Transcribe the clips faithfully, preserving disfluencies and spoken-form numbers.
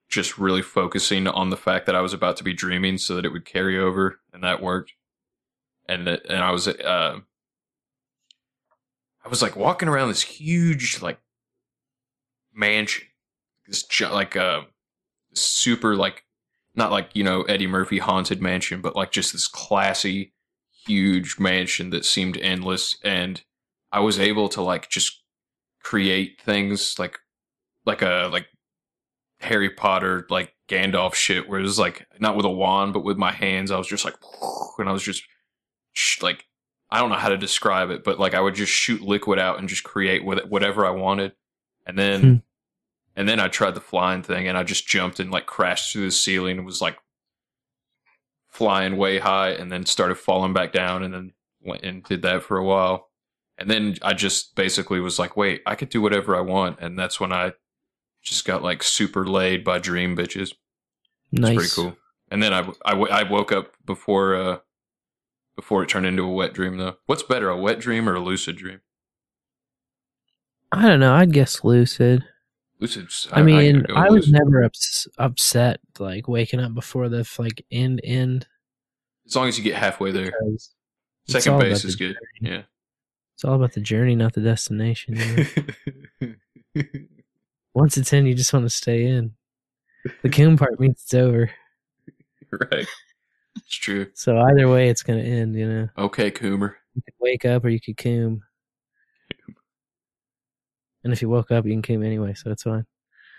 just really focusing on the fact that I was about to be dreaming so that it would carry over, and that worked. And that, and I was uh, I was like walking around this huge like mansion, this like a uh, super like not like, you know, Eddie Murphy haunted mansion, but like just this classy, huge mansion that seemed endless, and I was able to like just create things like like a like Harry Potter like Gandalf shit, where it was like not with a wand but with my hands. I was just like, and I was just like, I don't know how to describe it, but like I would just shoot liquid out and just create with it whatever I wanted, and then hmm. and then I tried the flying thing, and I just jumped and like crashed through the ceiling and was like flying way high, and then started falling back down, and then went and did that for a while. And then I just basically was like, wait, I could do whatever I want. And that's when I just got like super laid by dream bitches. Nice. It's pretty cool. And then I, I, I woke up before uh, before it turned into a wet dream, though. What's better, a wet dream or a lucid dream? I don't know. I'd guess lucid. Lucid's, I, I mean, I, I was lucid. never ups- upset like waking up before the like end end. As long as you get halfway there. Second base is good. Journey. Yeah. It's all about the journey, not the destination. You know? Once it's in, you just want to stay in. The coom part means it's over. Right. It's true. So either way, it's going to end, you know. Okay, coomer. You could wake up or you could coom. And if you woke up, you can coom anyway, so it's fine.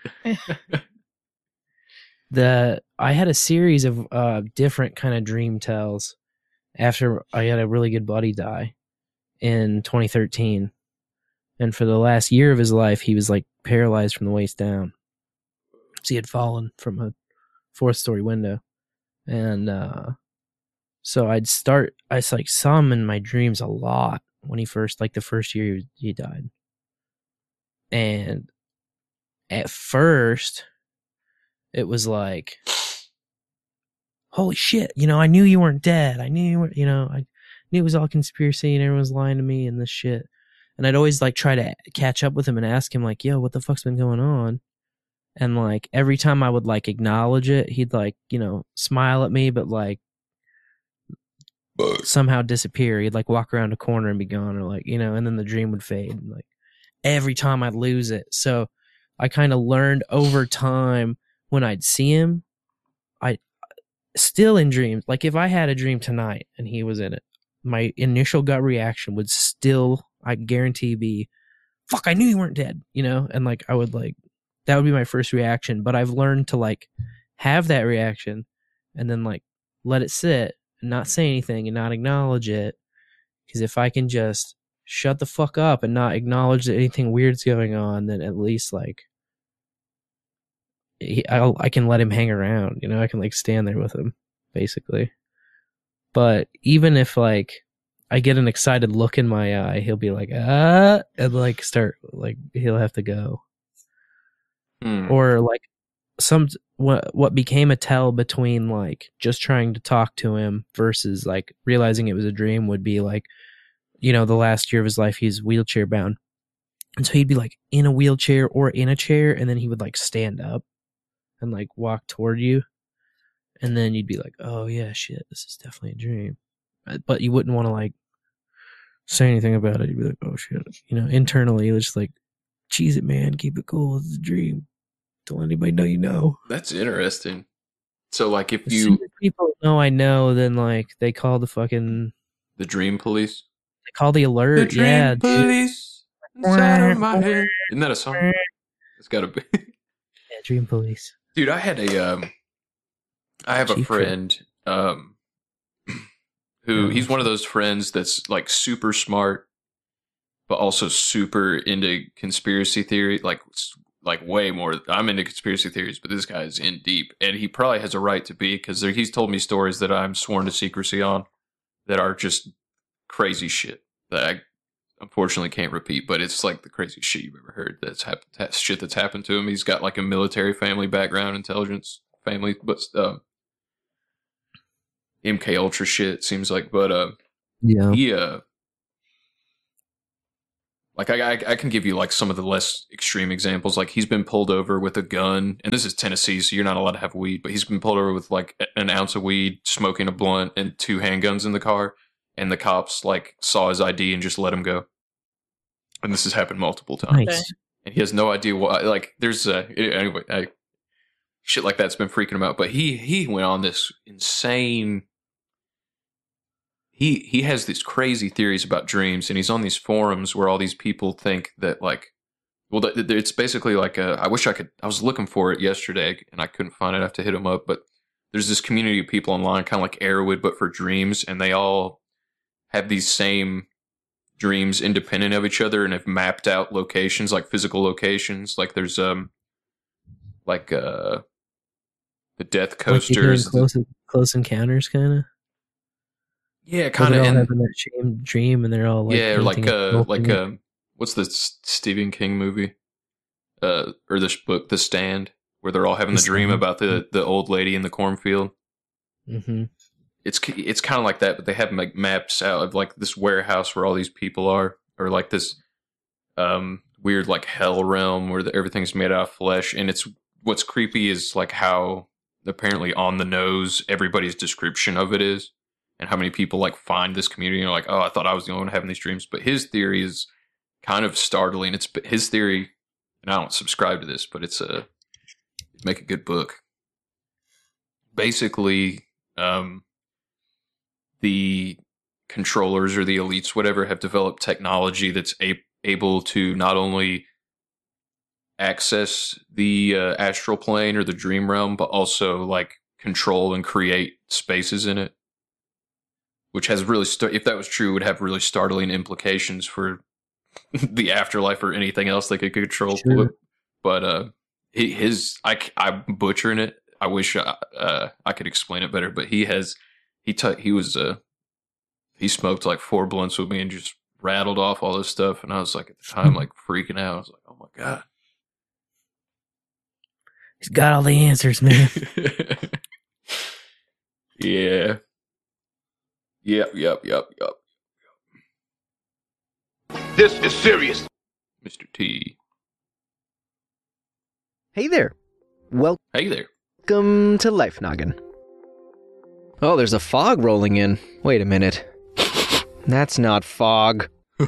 the I had a series of uh, different kind of dream tells after I had a really good buddy die in twenty thirteen. And for the last year of his life, he was like paralyzed from the waist down. So he had fallen from a fourth story window. And uh, so I'd start, I like saw him in my dreams a lot when he first, like the first year he, he died. And at first, it was like, holy shit, you know, I knew you weren't dead. I knew you weren't, you know, I knew it was all conspiracy and everyone's lying to me and this shit. And I'd always like try to catch up with him and ask him like, yo, what the fuck's been going on? And like every time I would like acknowledge it, he'd like, you know, smile at me, but like somehow disappear. He'd like walk around a corner and be gone, or like, you know, and then the dream would fade. And like every time I'd lose it. So I kind of learned over time when I'd see him, I still in dreams. Like if I had a dream tonight and he was in it, my initial gut reaction would still, I guarantee, be, fuck, I knew you weren't dead, you know? And like, I would like, that would be my first reaction. But I've learned to like have that reaction and then like let it sit and not say anything and not acknowledge it. Because if I can just shut the fuck up and not acknowledge that anything weird's going on, then at least like, he, I'll, I can let him hang around, you know? I can like stand there with him, basically. But even if like I get an excited look in my eye, he'll be like, ah, and like start, like he'll have to go. Mm. Or like some, what, what became a tell between like just trying to talk to him versus like realizing it was a dream would be like, you know, the last year of his life, he's wheelchair bound. And so he'd be like in a wheelchair or in a chair, and then he would like stand up and like walk toward you. And then you'd be like, oh yeah, shit, this is definitely a dream. But you wouldn't want to like say anything about it. You'd be like, oh shit. You know, internally, it's just like, cheese it, man. Keep it cool. It's a dream. Don't let anybody know you know. That's interesting. So like if you... If people know I know, then like they call the fucking... The dream police? They call the alert. The dream yeah, police inside of my head. Isn't that a song? It's gotta be. Yeah, dream police. Dude, I had a... Um, I have Chief a friend um, who he's one of those friends that's like super smart, but also super into conspiracy theory. Like, like way more. I'm into conspiracy theories, but this guy is in deep, and he probably has a right to be, because he's told me stories that I'm sworn to secrecy on that are just crazy shit that I unfortunately can't repeat. But it's like the craziest shit you've ever heard. That's happened. That shit that's happened to him. He's got like a military family background, intelligence family, but. Uh, M K Ultra shit, seems like, but uh, yeah, he uh, Like I, I, I can give you like some of the less extreme examples. Like he's been pulled over with a gun, and this is Tennessee, so you're not allowed to have weed. But he's been pulled over with like an ounce of weed, smoking a blunt, and two handguns in the car. And the cops like saw his I D and just let him go. And this has happened multiple times. Nice. And he has no idea why. Like there's uh, anyway, I, shit like that's been freaking him out. But he he went on this insane. He he has these crazy theories about dreams, and he's on these forums where all these people think that like, well, th- th- it's basically like a, I wish I could. I was looking for it yesterday, and I couldn't find it. I have to hit him up. But there's this community of people online, kind of like Arrowwood, but for dreams, and they all have these same dreams independent of each other, and have mapped out locations, like physical locations. Like there's um, like uh, the Death Coasters, like close, close encounters, kind of. Yeah, kind of. They're all having that same dream, and they're all like, yeah, like uh, like uh, what's the Stephen King movie, uh, or this book, The Stand, where they're all having the, the dream about the the old lady in the cornfield. Mm-hmm. It's it's kind of like that, but they have like maps out of like this warehouse where all these people are, or like this um weird like hell realm where the, everything's made out of flesh. And it's what's creepy is like how apparently on the nose everybody's description of it is. And how many people like find this community and are like, oh, I thought I was the only one having these dreams. But his theory is kind of startling. It's his theory, and I don't subscribe to this, but it's a make a good book. Basically, um, the controllers or the elites, whatever, have developed technology that's a- able to not only access the uh, astral plane or the dream realm, but also like control and create spaces in it. Which has really, st- if that was true, would have really startling implications for the afterlife or anything else they could control. Sure. But uh, his, I, I'm butchering it. I wish I, uh, I could explain it better. But he has, he t- he was, uh, he smoked like four blunts with me and just rattled off all this stuff. And I was like, at the time, like freaking out. I was like, oh my God. He's got all the answers, man. Yeah. Yep, yep, yep, yep. This is serious. Mister T. Hey there. Welcome Hey there. to Life Noggin. Oh, there's a fog rolling in. Wait a minute. That's not fog. I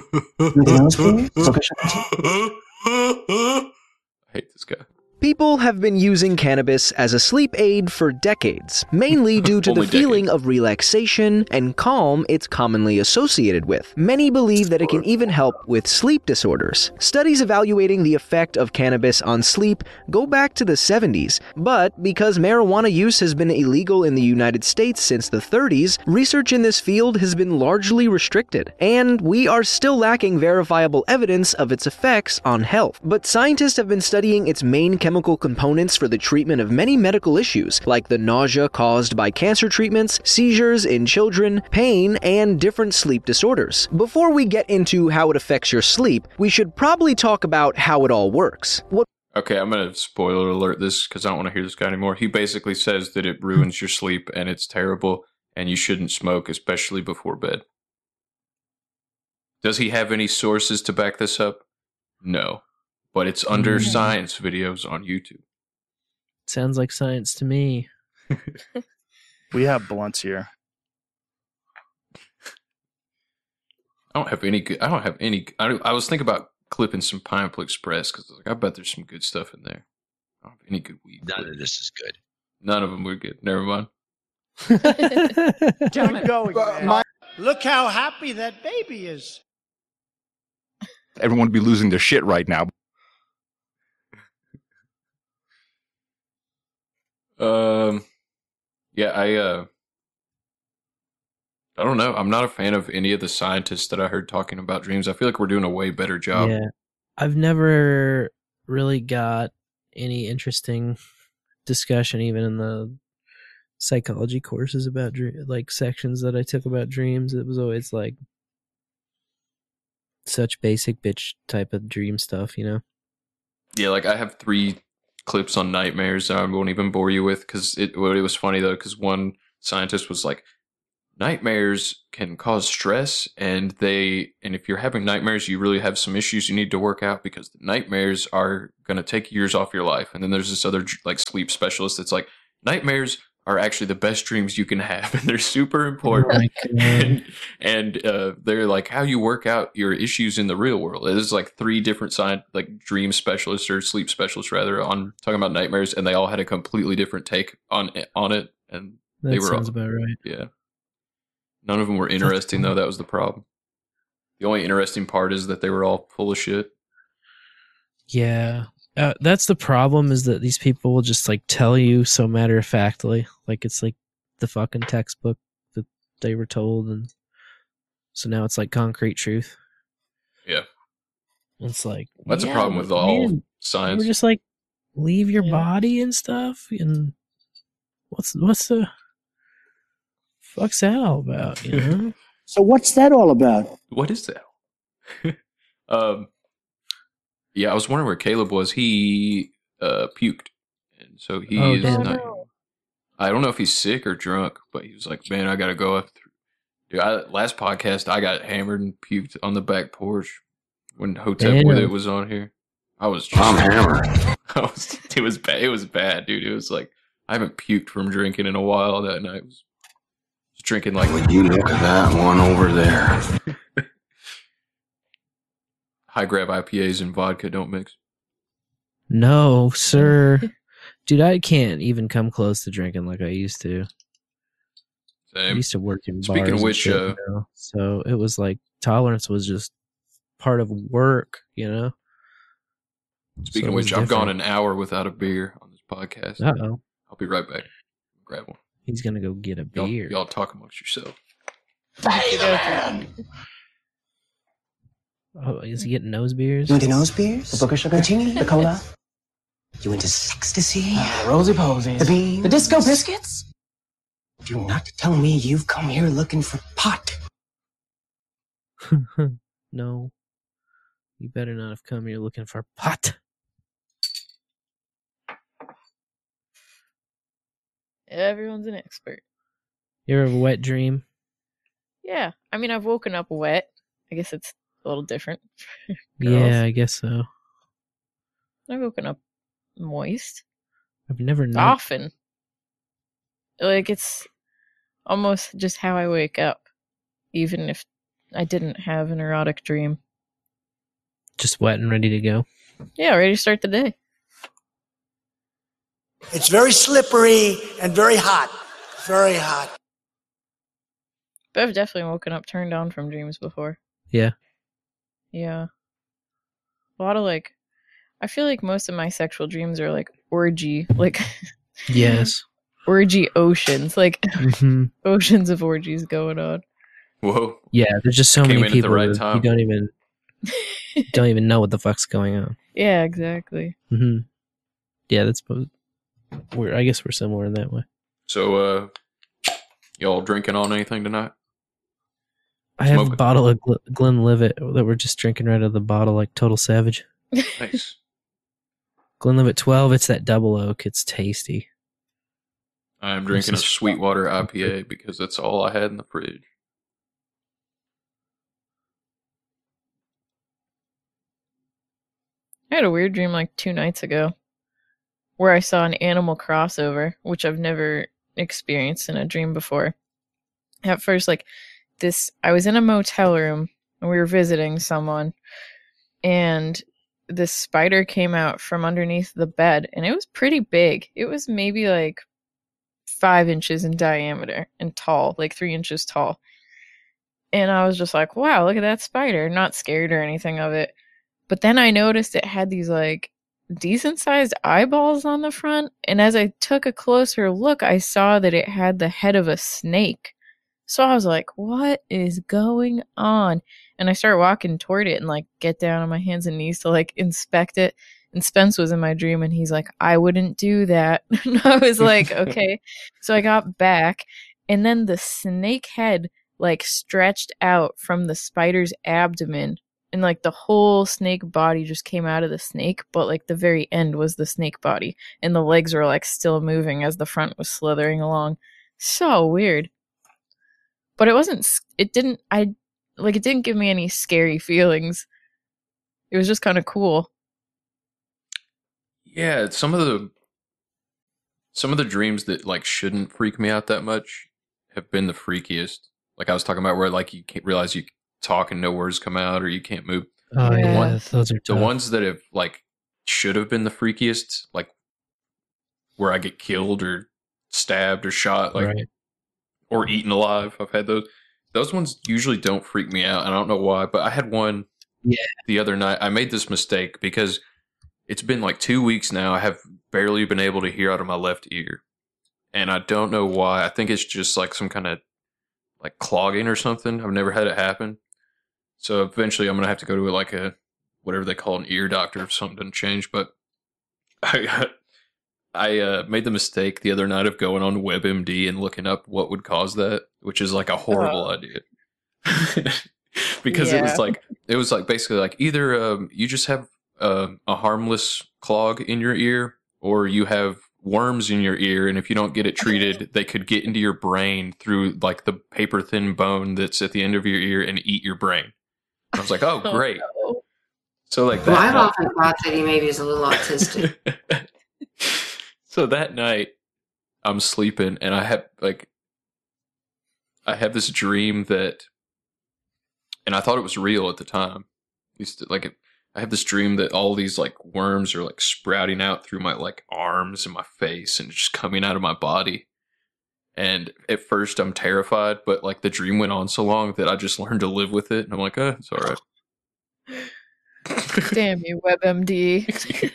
hate this guy. People have been using cannabis as a sleep aid for decades, mainly due to the Only feeling decades. of relaxation and calm it's commonly associated with. Many believe that it can even help with sleep disorders. Studies evaluating the effect of cannabis on sleep go back to the seventies, but because marijuana use has been illegal in the United States since the thirties, research in this field has been largely restricted, and we are still lacking verifiable evidence of its effects on health. But scientists have been studying its main chemical components for the treatment of many medical issues, like the nausea caused by cancer treatments, seizures in children, pain, and different sleep disorders. Before we get into how it affects your sleep, we should probably talk about how it all works. What Okay, I'm going to spoiler alert this because I don't want to hear this guy anymore. He basically says that it ruins your sleep and it's terrible and you shouldn't smoke, especially before bed. Does he have any sources to back this up? No. But it's under Mm. science videos on YouTube. Sounds like science to me. We have blunts here. I don't have any good. I don't have any. I, don't, I was thinking about clipping some Pineapple Express because like, I bet there's some good stuff in there. I don't have any good weed. None clips. of this is good. None of them were good. Never mind. Keep going, man. my- Look how happy that baby is. Everyone would be losing their shit right now. Um, yeah, I uh, I don't know. I'm not a fan of any of the scientists that I heard talking about dreams. I feel like we're doing a way better job. Yeah. I've never really got any interesting discussion, even in the psychology courses about dream, like sections that I took about dreams. It was always like such basic bitch type of dream stuff, you know? Yeah, like I have three clips on nightmares that I won't even bore you with because it, well, it was funny though because one scientist was like, nightmares can cause stress, and they and if you're having nightmares, you really have some issues you need to work out, because the nightmares are going to take years off your life. And then there's this other like sleep specialist that's like, nightmares are actually the best dreams you can have, and they're super important. Oh and and uh, they're like how you work out your issues in the real world. There's like three different side like dream specialists or sleep specialists rather on talking about nightmares, and they all had a completely different take on on it. And that they were sounds all, about right. yeah. None of them were interesting though. That was the problem. The only interesting part is that they were all full of shit. Yeah. Uh, that's the problem, is that these people will just like tell you so matter of factly, like it's like the fucking textbook that they were told, and so now it's like concrete truth. Yeah, it's like that's yeah, a problem with all man, science. We're just like leave your Yeah. body and stuff, and what's what's the fuck's that all about? You know? So what's that all about? What is that? um, yeah, I was wondering where Caleb was. He uh puked, and so he Oh, is damn. not. I don't know if he's sick or drunk, but he was like, "Man, I gotta go." After Dude, I, last podcast, I got hammered and puked on the back porch when Hotep Damn. with it was on here. I was just, I'm hammered. I was, it was bad. It was bad, dude. It was like I haven't puked from drinking in a while. That night I was drinking like Would you look at that one over there? high grab I P As and vodka don't mix. No, sir. Dude, I can't even come close to drinking like I used to. I Same. used to work in bars. Speaking of and which, shit, uh, you know? So it was like tolerance was just part of work, you know? Speaking So of it was which, I've gone different. an hour without a beer on this podcast. Uh-oh. I'll be right back. Grab one. He's going to go get a Y'all, beer. y'all talk amongst yourself. Oh, is he getting nose beers? You into nose beers? The Booker Sugar? The chingy? The cola? You into ecstasy? Uh, Rosy Posies. The beans? The disco biscuits? Do not tell me you've come here looking for pot. No. You better not have come here looking for pot. Everyone's an expert. You ever have a wet dream? Yeah. I mean, I've woken up wet. I guess it's a little different. for Yeah, girls. I guess so. I've woken up moist. I've never known. Often. Like, it's almost just how I wake up. Even if I didn't have an erotic dream. Just wet and ready to go. Yeah, ready to start the day. It's very slippery and very hot. Very hot. But I've definitely woken up turned on from dreams before. Yeah. Yeah. A lot of, like, I feel like most of my sexual dreams are, like, orgy. Like, Yes. orgy oceans. Like, hmm oceans of orgies going on. Whoa. Yeah, there's just so Came in many at the people right that time. you don't even don't even know what the fuck's going on. Yeah, exactly. hmm Yeah, that's both. We're I guess we're similar in that way. So, uh, y'all drinking on anything tonight? I have Smoke a it. bottle of Gl- Glenlivet that we're just drinking right out of the bottle, like total savage. Nice. Glenlivet twelve. It's that double oak. It's tasty. I'm drinking a This is- Sweetwater I P A because that's all I had in the fridge. I had a weird dream like two nights ago where I saw an animal crossover, which I've never experienced in a dream before. At first, like this, I was in a motel room and we were visiting someone, and this spider came out from underneath the bed, and it was pretty big. It was maybe like five inches in diameter and tall, like three inches tall. And I was just like, wow, look at that spider. Not scared or anything of it. But then I noticed it had these like decent sized eyeballs on the front. And as I took a closer look, I saw that it had the head of a snake. So I was like, what is going on? And I started walking toward it and like get down on my hands and knees to like inspect it. And Spence was in my dream and he's like, I wouldn't do that. And I was like, okay. So I got back, and then the snake head like stretched out from the spider's abdomen, and like the whole snake body just came out of the snake, but like the very end was the snake body, and the legs were like still moving as the front was slithering along. So weird. but it wasn't. s- It didn't. I like. It didn't give me any scary feelings. It was just kind of cool. Yeah, some of the some of the dreams that like shouldn't freak me out that much have been the freakiest. Like I was talking about, where like you can't realize you talk and no words come out, or you can't move. Oh Yeah. yeah, one- those are The tough. ones that have like should have been the freakiest, like where I get killed or stabbed or shot, like right. or eaten alive. I've had those. Those ones usually don't freak me out. I don't know why, but I had one Yeah. the other night. I made this mistake because it's been like two weeks now. I have barely been able to hear out of my left ear. And I don't know why. I think it's just like some kind of like clogging or something. I've never had it happen. So eventually I'm going to have to go to like a, whatever they call an ear doctor if something doesn't change. But I, I uh, made the mistake the other night of going on WebMD and looking up what would cause that, which is like a horrible idea. Because it was Yeah. like, it was like basically like either um, you just have uh, a harmless clog in your ear, or you have worms in your ear, and if you don't get it treated, they could get into your brain through like the paper thin bone that's at the end of your ear and eat your brain. And I was like, oh, Oh, great. no. So like Well, I've that. often thought that he maybe is a little autistic. So that night, I'm sleeping, and I have like, I have this dream that, and I thought it was real at the time. Used to, like, I have this dream that all these like worms are like sprouting out through my like arms and my face and just coming out of my body. And at first, I'm terrified, but like the dream went on so long that I just learned to live with it, and I'm like, oh, it's all right. Damn you, WebMD.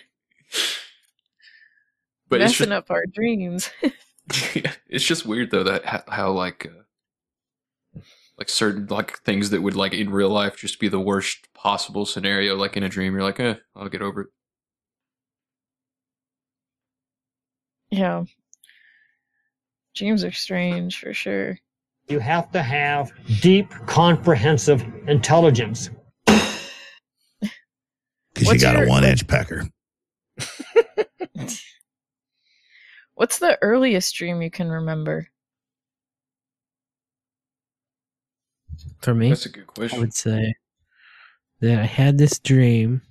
But it's Messing just, up our dreams. it's just weird though that how, how like uh, like certain like things that would like in real life just be the worst possible scenario, like in a dream you're like, eh, I'll get over it. Yeah. Dreams are strange for sure. You have to have deep, comprehensive intelligence. Because you What's got your- a one-inch pecker. What's the earliest dream you can remember? For me, That's a good I question. would say that I had this dream.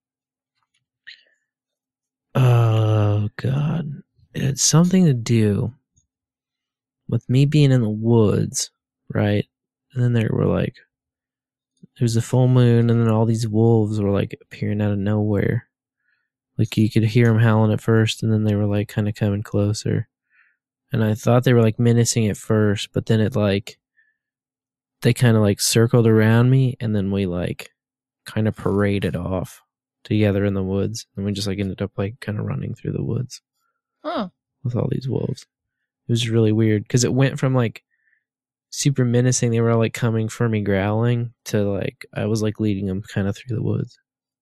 Oh God, it had something to do with me being in the woods, right? And then there were like, there was a full moon, and then all these wolves were like appearing out of nowhere. Like you could hear them howling at first, and then they were like kind of coming closer. And I thought they were like menacing at first, but then it like, they kind of like circled around me, and then we like kind of paraded off together in the woods. And we just like ended up like kind of running through the woods Huh. with all these wolves. It was really weird because it went from like super menacing, they were all like coming for me growling, to like I was like leading them kind of through the woods.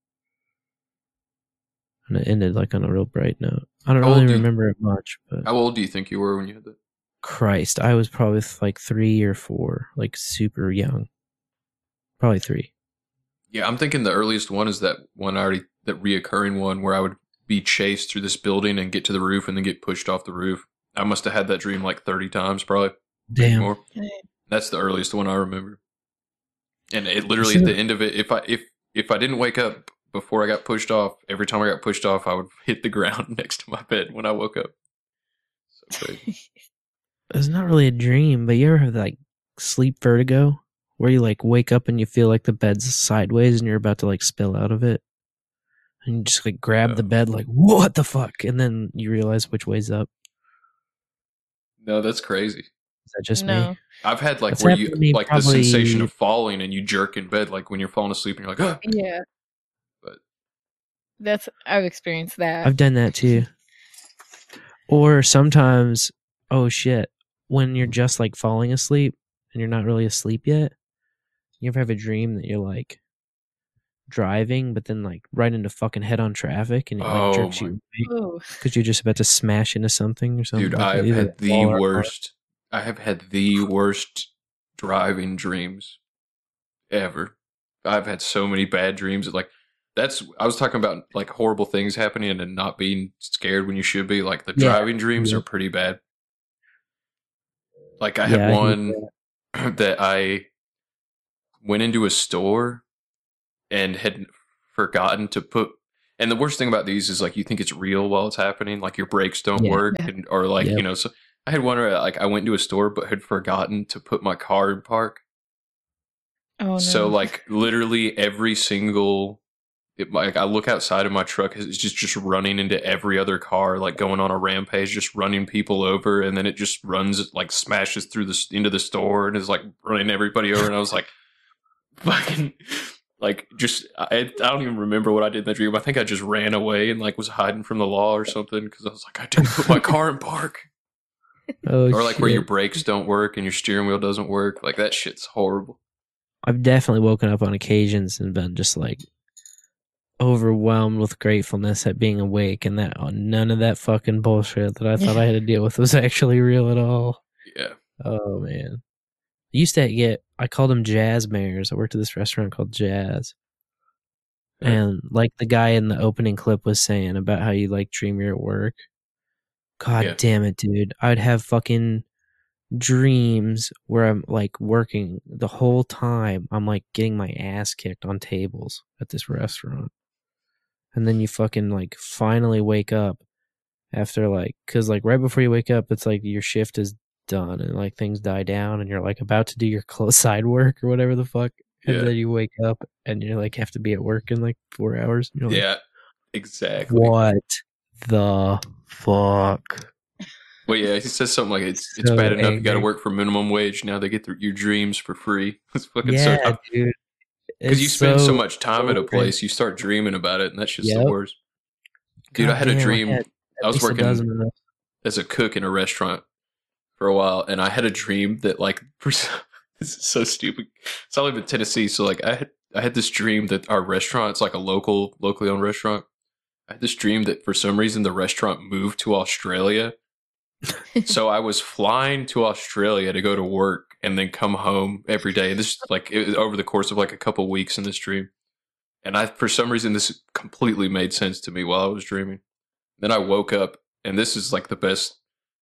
And it ended like on a real bright note. I don't How old really do you- remember it much, but How old do you think you were when you had that? Christ, I was probably like three or four, like super young. Probably three. Yeah, I'm thinking the earliest one is that one I already, that reoccurring one where I would be chased through this building and get to the roof and then get pushed off the roof. I must have had that dream like thirty times, probably. Maybe Damn. more. Dang. That's the earliest one I remember. And it literally See at the- the end of it, if I if if I didn't wake up before I got pushed off, every time I got pushed off, I would hit the ground next to my bed when I woke up. So crazy. It's not really a dream, but you ever have like sleep vertigo where you like wake up and you feel like the bed's sideways and you're about to like spill out of it? And you just like grab the No. bed like, what the fuck? And then you realize which way's up. No, that's crazy. Is that just no. me? I've had like That's where happened you to me like probably- the sensation of falling and you jerk in bed, like when you're falling asleep and you're like, oh. Yeah. But That's I've experienced that. I've done that too. Or sometimes, oh shit, when you're just like falling asleep and you're not really asleep yet, you ever have a dream that you're like driving, but then like right into fucking head on traffic and it like Oh jerks my- you Ooh. because you're just about to smash into something or something. dude, like that. I've Either had a the wall or a car. worst. I have had the worst driving dreams ever. I've had so many bad dreams. That, like that's I was talking about like horrible things happening and not being scared when you should be. Like the Yeah. driving dreams Yeah. are pretty bad. Like I Yeah, had I hate one. that. that I went into a store and had forgotten to put. And the worst thing about these is like you think it's real while it's happening, like your brakes don't Yeah. work, Yeah. and, or like Yep. you know. So I had one where like I went to a store but had forgotten to put my car in park. Oh no. So like literally every single, it, like I look outside of my truck, it's just just running into every other car, like going on a rampage, just running people over, and then it just runs like smashes through the into the store and is like running everybody over. And I was like, fucking, like just I, I don't even remember what I did in that dream. I think I just ran away and like was hiding from the law or something because I was like, I didn't put my car in park. Oh, Or like where your shit. brakes don't work and your steering wheel doesn't work. Like that shit's horrible. I've definitely woken up on occasions and been just like overwhelmed with gratefulness at being awake, and that oh, none of that fucking bullshit that I thought I had to deal with was actually real at all. Yeah. Oh man, I used to get I called them jazz mares. I worked at this restaurant called Jazz, Yeah. and like the guy in the opening clip was saying about how you like dream you're at work. God Yeah. damn it, dude! I'd have fucking dreams where I'm like working the whole time. I'm like getting my ass kicked on tables at this restaurant. And then you fucking like finally wake up after like, cause like right before you wake up, it's like your shift is done and like things die down and you're like about to do your close side work or whatever the fuck. And Yeah. then you wake up and you're like have to be at work in like four hours. You're like, Yeah. Exactly. what the fuck? Well, yeah, he says something like it's it's So bad enough you got to angry. work for minimum wage. Now they get the, your dreams for free. It's fucking Yeah, so tough dude. because you It's spend so, so- much time so at a great. place, you start dreaming about it, and that's just Yep. the worst. Dude, I had a Goddamn, dream. had I was at least a working dozen of those. as a cook in a restaurant for a while, and I had a dream that like for some, this is so stupid. So I live in Tennessee, so like I had I had this dream that our restaurant, it's like a local locally owned restaurant. I had this dream that for some reason the restaurant moved to Australia. So I was flying to Australia to go to work and then come home every day. And this like it was over the course of like a couple of weeks in this dream. And I for some reason this completely made sense to me while I was dreaming. Then I woke up, and this is like the best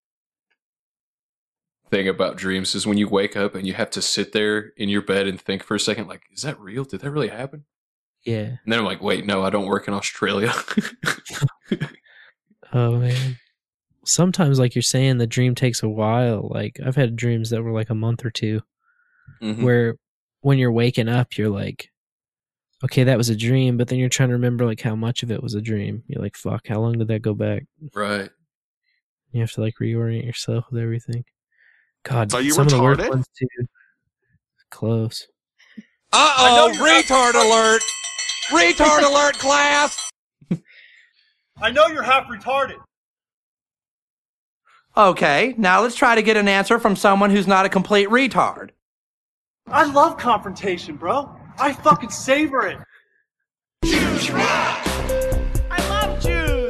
thing about dreams is when you wake up and you have to sit there in your bed and think for a second, like, is that real? Did that really happen? Yeah. And then I'm like, wait, no, I don't work in Australia. Oh man. Sometimes, like you're saying, the dream takes a while. Like I've had dreams that were like a month or two, Mhm. where when you're waking up, you're like, okay, that was a dream, but then you're trying to remember like how much of it was a dream. You're like, fuck, how long did that go back? Right. You have to like reorient yourself with everything. God, So you some of the worst retarded? ones too. Close. Uh-oh, retard alert! Retard alert, class! I know you're half retarded. Okay, now let's try to get an answer from someone who's not a complete retard. I love confrontation, bro. I fucking savor it. Jews rock! I love Jews!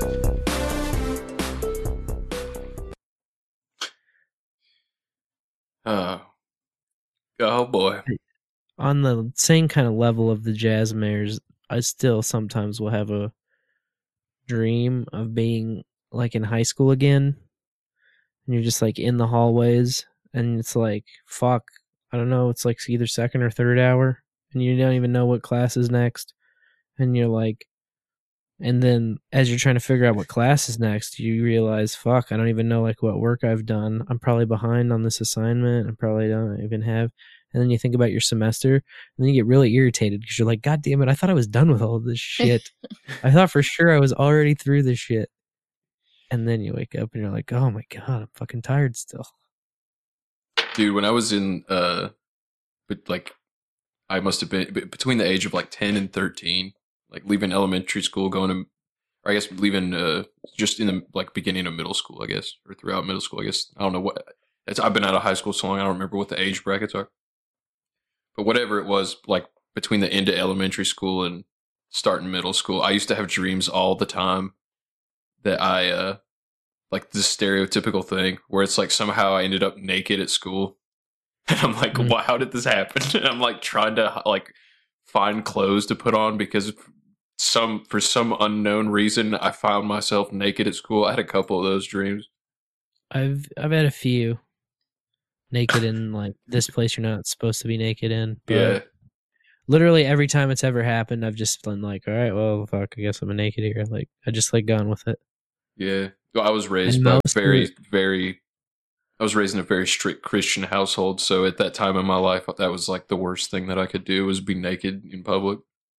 Oh. Oh boy. On the same kind of level of the jazz mares, I still sometimes will have a dream of being like in high school again. And you're just like in the hallways and it's like, fuck, I don't know, it's like either second or third hour and you don't even know what class is next. And you're like, and then as you're trying to figure out what class is next, you realize, fuck, I don't even know like what work I've done. I'm probably behind on this assignment. I probably don't even have. And then you think about your semester and then you get really irritated because you're like, God damn it, I thought I was done with all of this shit. I thought for sure I was already through this shit. And then you wake up and you're like, oh my God, I'm fucking tired still. Dude, when I was in uh but like I must have been b- between the age of like ten and thirteen, like leaving elementary school, going to, or I guess leaving uh just in the like beginning of middle school, I guess, or throughout middle school, I guess. I don't know what it's I've been out of high school so long, I don't remember what the age brackets are. But whatever it was, like between the end of elementary school and starting middle school, I used to have dreams all the time that I uh like this stereotypical thing where it's like somehow I ended up naked at school. And I'm like, Mhm. wow, how did this happen? And I'm like trying to like find clothes to put on because some for some unknown reason I found myself naked at school. I had a couple of those dreams. I've I've had a few. naked in like this place you're not supposed to be naked in. But Yeah. literally every time it's ever happened, I've just been like, all right, well, fuck, I guess I'm naked here. Like, I just like gone with it. Yeah. Well, I was raised And by a most of very, it- very, I was raised in a very strict Christian household. So at that time in my life, that was like the worst thing that I could do was be naked in public.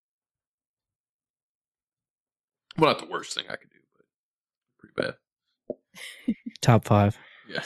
Well, not the worst thing I could do, but pretty bad. Top five. Yeah.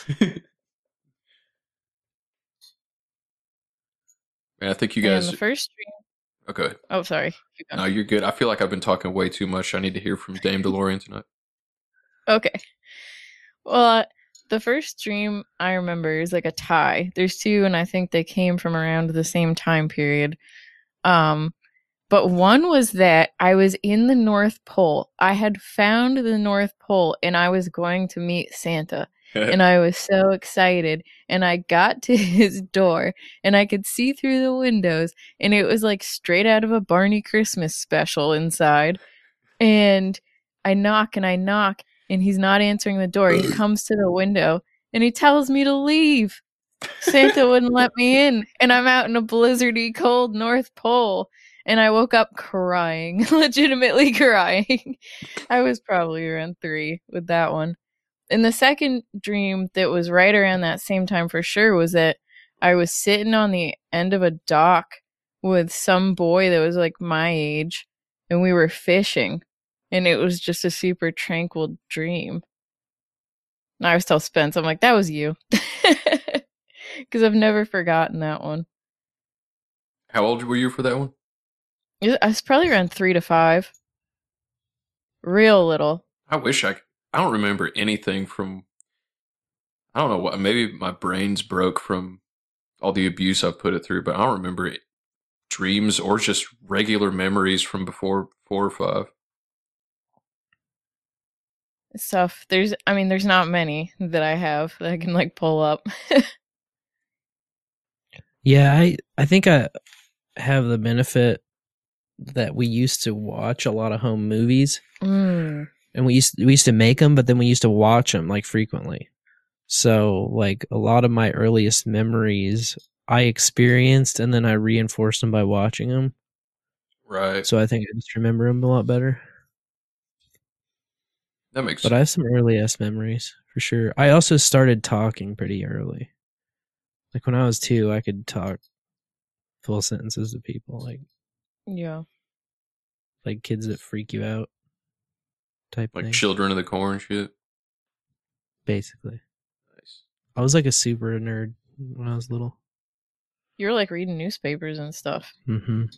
Man, I think you And guys. the first stream. Okay. Oh, sorry. Keep going. No, you're good. I feel like I've been talking way too much. I need to hear from Dame DeLorean tonight. Okay. Well, uh, the first stream I remember is like a tie. There's two, and I think they came from around the same time period. Um, but one was that I was in the North Pole. I had found the North Pole, and I was going to meet Santa. And I was so excited. And I got to his door, and I could see through the windows, and it was like straight out of a Barney Christmas special inside. And I knock and I knock, and he's not answering the door. He comes to the window, and he tells me to leave. Santa wouldn't let me in, and I'm out in a blizzardy cold North Pole. And I woke up crying, legitimately crying. I was probably around three with that one. And the second dream that was right around that same time for sure was that I was sitting on the end of a dock with some boy that was like my age, and we were fishing. And it was just a super tranquil dream. And I always tell Spence, I'm like, that was you. Because I've never forgotten that one. How old were you for that one? I was probably around three to five. Real little. I wish I could. I don't remember anything from. I don't know what. Maybe my brain's broke from all the abuse I've put it through, but I don't remember it, dreams or just regular memories from before four or five. Stuff. There's, I mean, there's not many that I have that I can like pull up. Yeah, I I think I have the benefit that we used to watch a lot of home movies. Mm. And we used we used to make them, but then we used to watch them like frequently. So like a lot of my earliest memories I experienced, and then I reinforced them by watching them. Right. So I think I just remember them a lot better. That makes But sense. I have some early ass memories for sure. I also started talking pretty early. Like when I was two, I could talk full sentences to people, like Yeah. like kids that freak you out. Type Like thing. Children of the Corn shit. Basically. Nice. I was like a super nerd when I was little. You were like reading newspapers and stuff. Mm-hmm.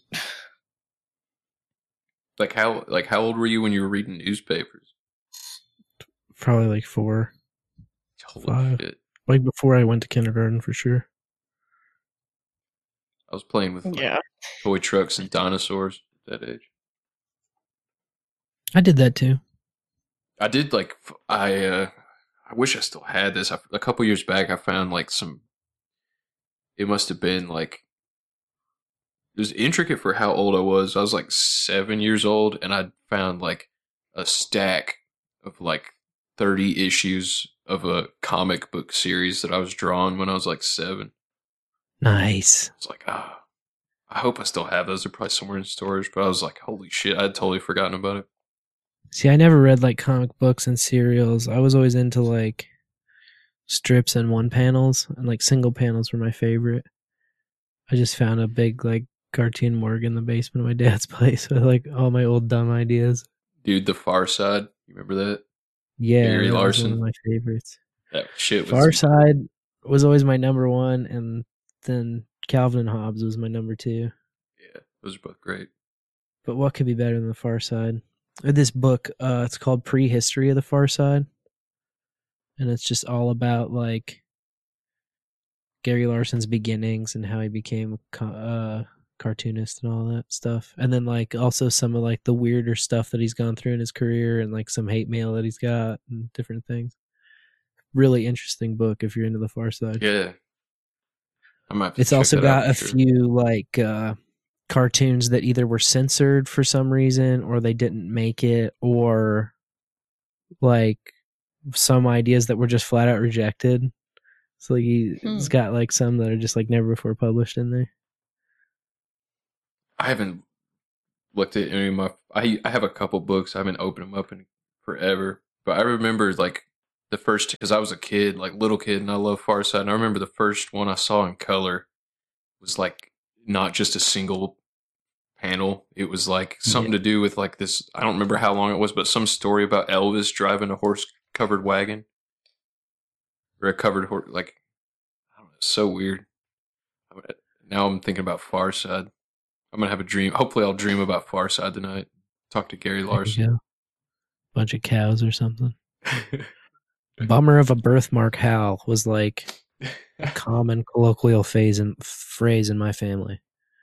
Like how like how old were you when you were reading newspapers? Probably like four, Holy five. shit. Like before I went to kindergarten for sure. I was playing with like, Yeah. toy trucks and dinosaurs at that age. I did that too. I did like f- I uh I wish I still had this. I, a couple years back I found like some it must have been like it was intricate for how old I was. I was like seven years old, and I found like a stack of like thirty issues of a comic book series that I was drawing when I was like seven. Nice. It's like, ah, I hope I still have those. They're probably somewhere in storage. But I was like, holy shit, I'd totally forgotten about it. See, I never read like comic books and serials. I was always into like strips and one panels, and like single panels were my favorite. I just found a big like cartoon morgue in the basement of my dad's place with like all my old dumb ideas. Dude, The Far Side. You remember that? Yeah, Gary that was Larson. one of my favorites. That shit was Far Side was always my number one, and then Calvin and Hobbes was my number two. Yeah, those are both great. But what could be better than The Far Side? I read this book, uh, it's called Prehistory of the Far Side. And it's just all about like Gary Larson's beginnings and how he became a co- uh, cartoonist and all that stuff. And then like also some of like the weirder stuff that he's gone through in his career, and like some hate mail that he's got and different things. Really interesting book if you're into The Far Side. Yeah. I might have to It's check also that got out a for sure. few like uh, cartoons that either were censored for some reason, or they didn't make it, or like some ideas that were just flat out rejected. So like he's Hmm. got like some that are just like never before published in there. I haven't looked at any of my. I I have a couple books. I haven't opened them up in forever. But I remember like the first because I was a kid, like little kid, and I love Far Side. And I remember the first one I saw in color was like not just a single panel. It was like something Yeah. to do with like this. I don't remember how long it was, but some story about Elvis driving a horse-covered wagon or a covered horse. Like I don't know, it's so weird. Now I'm thinking about Far Side. I'm gonna have a dream. Hopefully, I'll dream about Far Side tonight. Talk to Gary There you Larson. go. Bunch of cows or something. Bummer of a birthmark, Hal, was like a common colloquial phase and phrase in my family,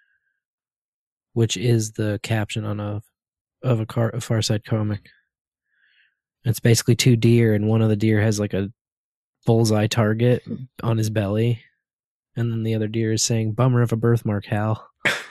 which is the caption on a of a, car, a Far Side comic. It's basically two deer, and one of the deer has like a bullseye target on his belly, and then the other deer is saying, "Bummer of a birthmark, Hal."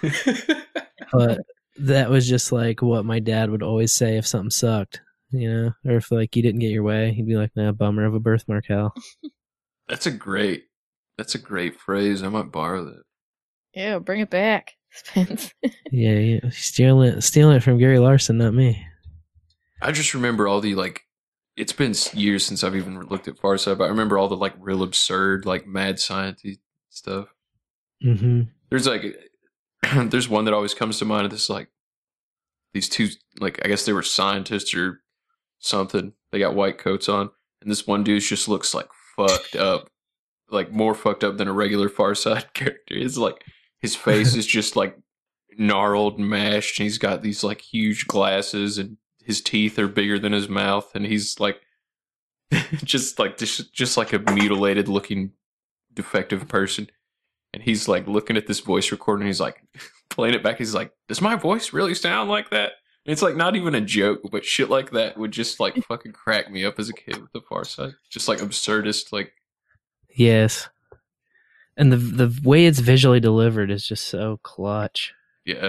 But that was just like what my dad would always say if something sucked, you know, or if like you didn't get your way, he'd be like, "Nah, bummer of a birthmark, Hal." That's a great. That's a great phrase. I might borrow that. Yeah, bring it back, Spence. Yeah, yeah, stealing it, stealing it from Gary Larson, not me. I just remember all the like. It's been years since I've even looked at Far Side, but I remember all the like real absurd, like mad science-y stuff. Mm-hmm. There's like, there's one that always comes to mind. This like, these two, like I guess they were scientists or something. They got white coats on, and this one dude just looks like fucked up, like more fucked up than a regular Far Side character. It's like his face is just like gnarled and mashed, and he's got these like huge glasses, and his teeth are bigger than his mouth, and he's like just like just, just like a mutilated looking defective person. And he's like looking at this voice recording, and he's like playing it back. He's like, "Does my voice really sound like that?" And it's like not even a joke, but shit like that would just like fucking crack me up as a kid with the Far Side. Just like absurdist, like Yes, and the the way it's visually delivered is just so clutch. yeah.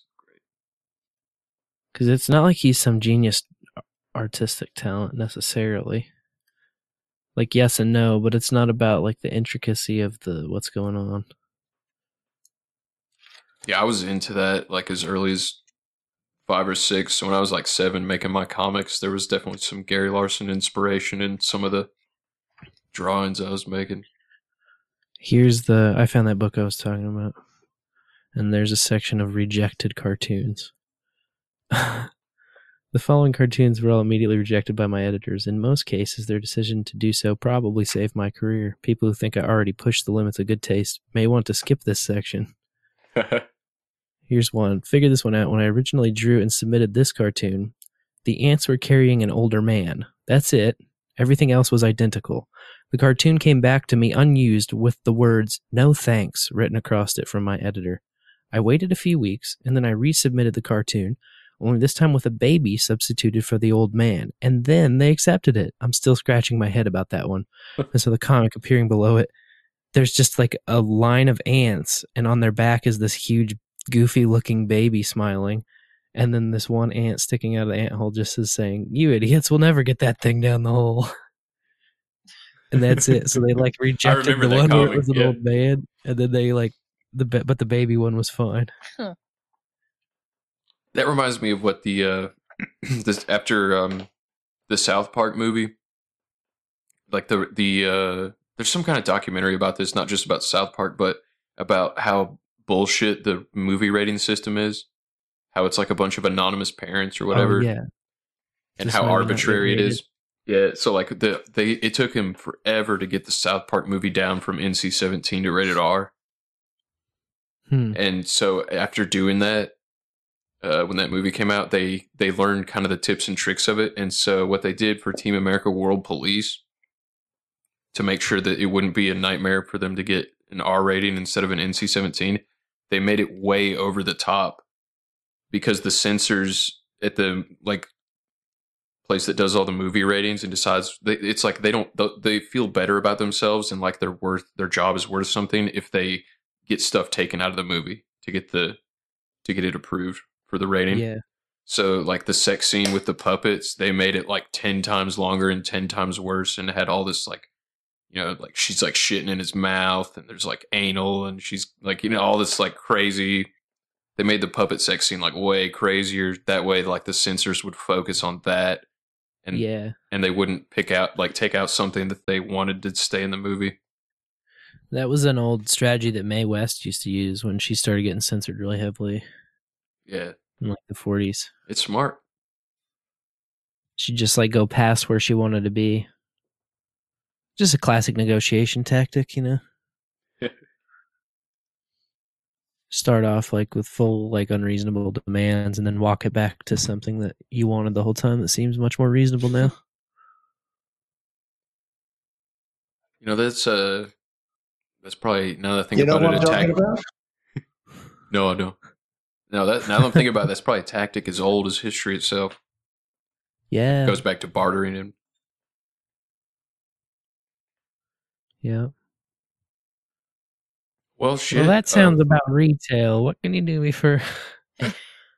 Because it's not like he's some genius artistic talent necessarily. Like yes and no, but it's not about like the intricacy of the what's going on. Yeah, I was into that like as early as five or six. So when I was like seven making my comics, there was definitely some Gary Larson inspiration in some of the drawings I was making. Here's the I found that book I was talking about, and there's a section of rejected cartoons. The following cartoons were all immediately rejected by my editors. In most cases, their decision to do so probably saved my career. People who think I already pushed the limits of good taste may want to skip this section. Here's one. Figure this one out. When I originally drew and submitted this cartoon, the ants were carrying an older man. That's it. Everything else was identical. The cartoon came back to me unused with the words, "No thanks," written across it from my editor. I waited a few weeks, and then I resubmitted the cartoon, only this time with a baby substituted for the old man, and then they accepted it. I'm still scratching my head about that one. And so the comic appearing below it, there's just like a line of ants, and on their back is this huge, goofy-looking baby smiling, and then this one ant sticking out of the ant hole just is saying, "You idiots will never get that thing down the hole." And that's it. So they like rejected remember the that one where comic, it was an yeah. old man, and then they like the ba- but the baby one was fine. Huh. That reminds me of what the uh this after um the South Park movie, like the the uh there's some kind of documentary about this, not just about South Park, but about how bullshit the movie rating system is, how it's like a bunch of anonymous parents or whatever, Oh, yeah. and Just how not even arbitrary it rated. is. Yeah, so like the they it took him forever to get the South Park movie down from N C seventeen to rated R. Hmm. And so after doing that, uh, when that movie came out, they they learned kind of the tips and tricks of it. And so what they did for Team America World Police, to make sure that it wouldn't be a nightmare for them to get an R rating instead of an N C seventeen, they made it way over the top, because the censors at the like place that does all the movie ratings and decides they, it's like they don't they feel better about themselves and like they're worth their job is worth something if they get stuff taken out of the movie to get the to get it approved for the rating. Yeah. So like the sex scene with the puppets, they made it like ten times longer and ten times worse, and had all this like you know, like she's like shitting in his mouth, and there's like anal, and she's like, you know, all this like crazy. They made the puppet sex scene like way crazier. That way, like the censors would focus on that, and Yeah. and they wouldn't pick out like take out something that they wanted to stay in the movie. That was an old strategy that Mae West used to use when she started getting censored really heavily Yeah, in like the forties. it's smart. She'd just like go past where she wanted to be. Just a classic negotiation tactic, you know? Start off like with full like unreasonable demands and then walk it back to something that you wanted the whole time that seems much more reasonable now. You know, that's uh, that's probably now that I think You know about what it, I'm a talking tactic. about? No, I don't. No, that now that I'm thinking about it, that's probably a tactic as old as history itself. Yeah. Goes back to bartering and Yeah. well, shit. Well, that sounds uh, about retail. What can you do me for? In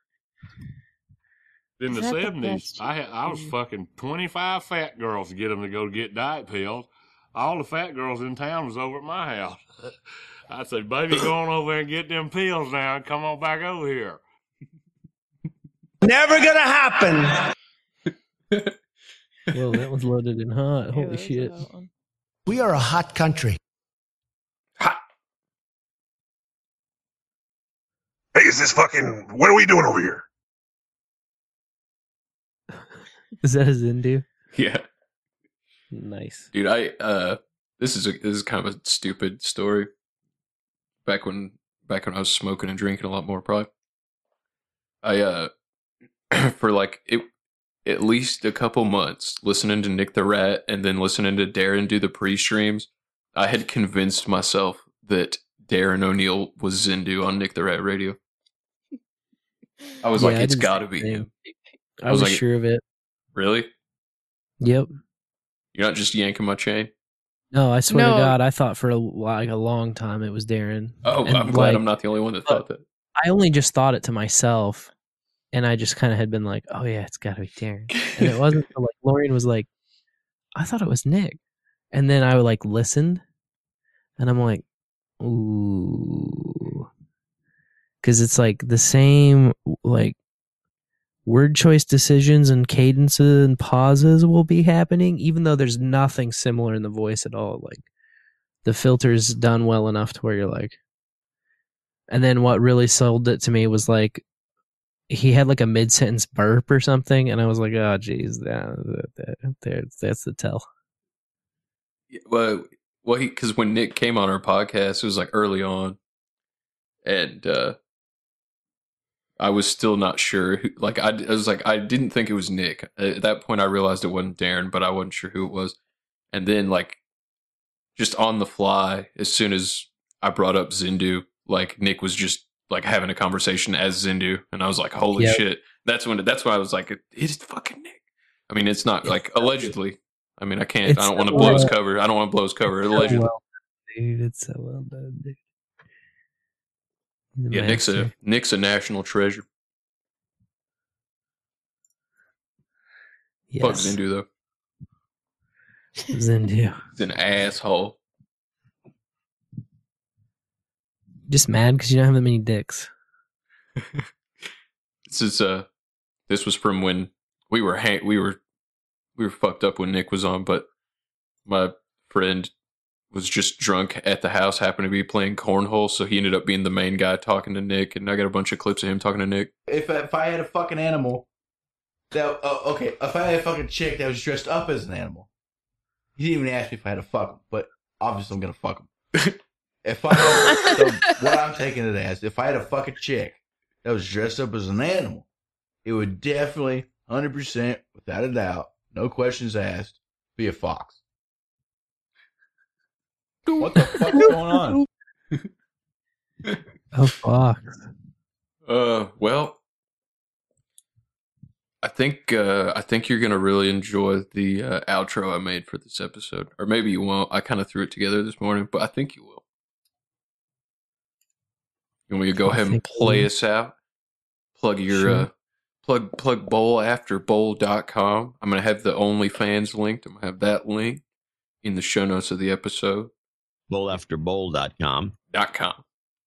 the Is that the seventies, best I had I was fucking twenty-five fat girls to get them to go get diet pills. All the fat girls in town was over at my house. I'd say, "Baby, go on over there and get them pills now, and come on back over here." Never gonna happen. Well, that was loaded and hot. Yeah, Holy that's shit. that one. We are a hot country. Hey, is this fucking? What are we doing over here? Is that a Zindu? yeah, Nice. dude. I uh, this is a this is kind of a stupid story. Back when back when I was smoking and drinking a lot more, probably. I uh, for like it. At least a couple months listening to Nick the Rat and then listening to Darren do the pre-streams, I had convinced myself that Darren O'Neill was Zindu on Nick the Rat radio. I was Yeah, like, I it's did the got to same be thing. him. I was, like, sure of it. Really? Yep. You're not just yanking my chain? No, I swear No. to God, I thought for a, like a long time it was Darren. Oh, And, I'm glad like, I'm not the only one that but- thought that. I only just thought it to myself, and I just kind of had been like, "Oh yeah, it's got to be Darren." And it wasn't until, like Lorian was like, "I thought it was Nick," and then I like listened, and I'm like, "Ooh," because it's like the same like word choice decisions and cadences and pauses will be happening, even though there's nothing similar in the voice at all. Like the filter's done well enough to where you're like. And then what really sold it to me was like he had like a mid sentence burp or something, and I was like, "Oh, geez, that, that, that, that that's the tell." Well, well, he because when Nick came on our podcast, it was like early on, and uh, I was still not sure. Who, like I, I was like, I didn't think it was Nick. At that point, I realized it wasn't Darren, but I wasn't sure who it was. And then, like, just on the fly, as soon as I brought up Zindu, like Nick was just like having a conversation as Zindu, and I was like, "Holy Yep. shit!" That's when that's why I was like, "It's fucking Nick." I mean, it's not like allegedly. I mean, I can't. It's I don't want to so blow his well- cover. I don't want to blow his cover. So Allegedly, well done, dude, it's so well done, dude. He's a yeah. Nick's a master. Nick's a national treasure. Fuck Yes. Zindu though. Zindu. He's an asshole. Just mad because you don't have that many dicks. This is uh, this was from when we were hang- we were we were fucked up when Nick was on, but my friend was just drunk at the house, happened to be playing cornhole, so he ended up being the main guy talking to Nick, and I got a bunch of clips of him talking to Nick. If if I had a fucking animal, that uh, okay, if I had a fucking chick that was dressed up as an animal, he didn't even ask me if I had to fuck him, but obviously I'm gonna fuck him. If I had, so what I'm taking it as, if I had a fucking chick that was dressed up as an animal, it would definitely, one hundred percent, without a doubt, no questions asked, be a fox. What the fuck is going on? Oh fuck. Uh, well, I think uh, I think you're gonna really enjoy the uh, outro I made for this episode, or maybe you won't. I kind of threw it together this morning, but I think you will. You want me to go I ahead and think play so. us out? Plug your Sure. uh, plug plug bowl after bowl dot com. I'm gonna have the OnlyFans linked. I'm gonna have that link. in the show notes of the episode. bowl after bowl dot com. Dot com.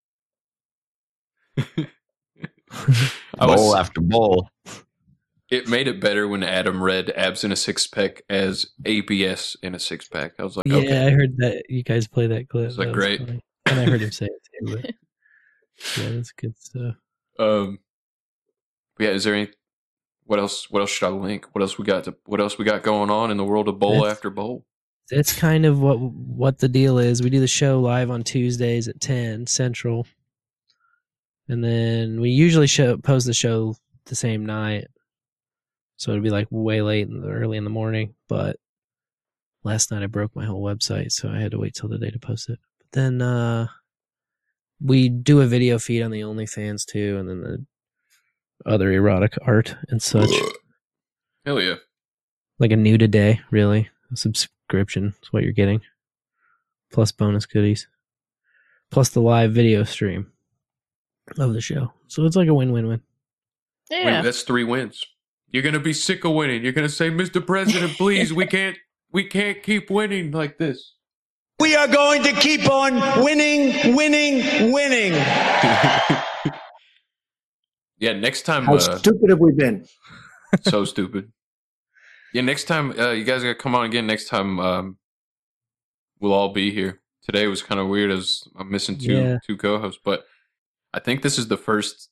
Bowl after bowl. It made it better when Adam read abs in a six pack as A B S in a six pack. I was like, yeah, okay. I heard that you guys play that clip. It's like That was great. funny. And I heard him say it too. But yeah, that's good stuff. Um, yeah. Is there any? What else? What else should I link? What else we got? To, what else we got going on in the world of bowl That's- after bowl? That's kind of what what the deal is. We do the show live on Tuesdays at ten Central, and then we usually show post the show the same night, so it'd be like way late in the early in the morning. But last night I broke my whole website, so I had to wait till the day to post it. But then uh, we do a video feed on the OnlyFans too, and then the other erotic art and such. Hell yeah! Like a nude a day, really. A subscription is what you're getting, plus bonus goodies, plus the live video stream of the show. So it's like a win-win-win. Yeah. Wait, that's three wins. You're gonna be sick of winning. You're gonna say, Mister President, please, we can't, we can't keep winning like this. We are going to keep on winning, winning, winning. Yeah, next time. How uh, stupid have we been? So stupid. Yeah, next time uh, you guys gotta come on again. Next time um, we'll all be here. Today was kind of weird as I'm missing two Yeah. two co-hosts, but I think this is the first,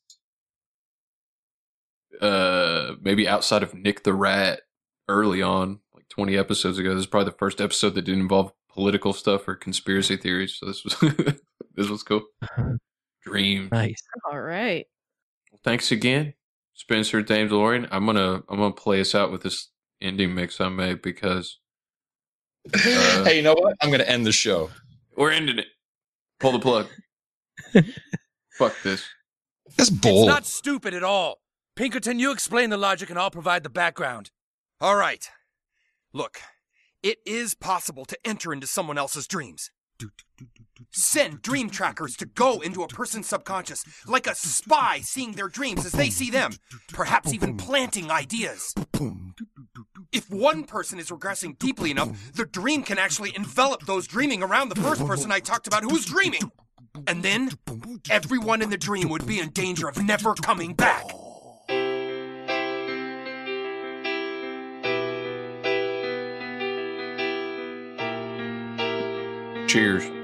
uh, maybe outside of Nick the Rat early on, like twenty episodes ago. This is probably the first episode that didn't involve political stuff or conspiracy theories. So this was this was cool. Dream. Nice. All right. Well, thanks again, Spencer, Dame DeLorean. I'm gonna I'm gonna play us out with this ending mix I made because uh, Hey, you know what? I'm going to end the show. we're ending it. Pull the plug. Fuck this. This It's not stupid at all. Pinkerton, you explain the logic and I'll provide the background. All right. Look, it is possible to enter into someone else's dreams. Send dream trackers to go into a person's subconscious, like a spy seeing their dreams as they see them, perhaps even planting ideas. If one person is regressing deeply enough, the dream can actually envelop those dreaming around the first person I talked about who was dreaming. And then, everyone in the dream would be in danger of never coming back. Cheers.